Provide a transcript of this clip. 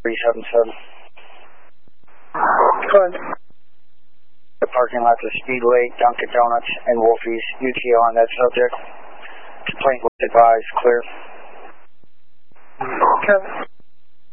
377. Go ahead. The parking lot of Speedway, Dunkin' Donuts, and Wolfie's. UTO on that subject. Complaint was advised. Clear. Kevin.